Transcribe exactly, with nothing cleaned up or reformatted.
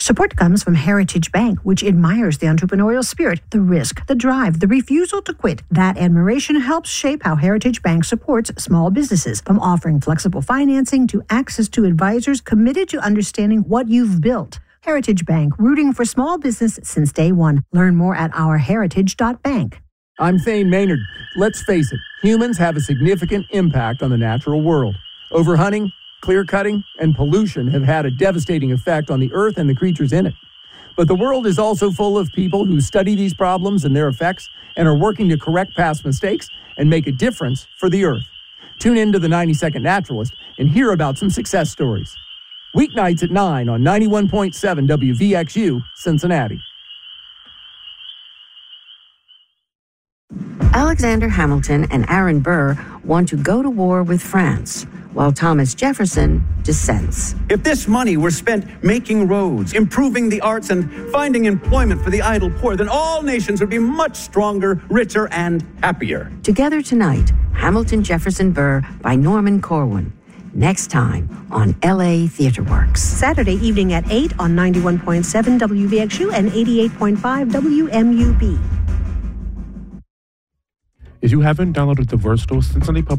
Support comes from Heritage Bank, which admires the entrepreneurial spirit, the risk, the drive, the refusal to quit. That admiration helps shape how Heritage Bank supports small businesses, from offering flexible financing to access to advisors committed to understanding what you've built. Heritage Bank, rooting for small business since day one. Learn more at our heritage dot bank. I'm Thane Maynard. Let's face it, humans have a significant impact on the natural world. Overhunting, clear-cutting, and pollution have had a devastating effect on the earth and the creatures in it. But the world is also full of people who study these problems and their effects and are working to correct past mistakes and make a difference for the earth. Tune in to the ninety second Naturalist and hear about some success stories. Weeknights at nine on ninety-one point seven W V X U, Cincinnati. Alexander Hamilton and Aaron Burr want to go to war with France, while Thomas Jefferson dissents. If this money were spent making roads, improving the arts, and finding employment for the idle poor, then all nations would be much stronger, richer, and happier. Together tonight, Hamilton, Jefferson, Burr by Norman Corwin. Next time on L A Theater Works. Saturday evening at eight on ninety-one point seven W V X U and eighty-eight point five W M U B. If you haven't downloaded the Versatile Cincinnati Public